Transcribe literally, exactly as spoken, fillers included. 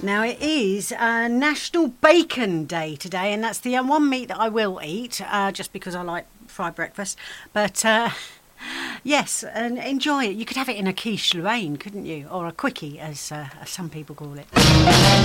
Now, it is uh, National Bacon Day today, and that's the uh, one meat that I will eat, uh, just because I like fried breakfast. But, uh, yes, and enjoy it. You could have it in a quiche Louvain, couldn't you? Or a quickie, as, uh, as some people call it.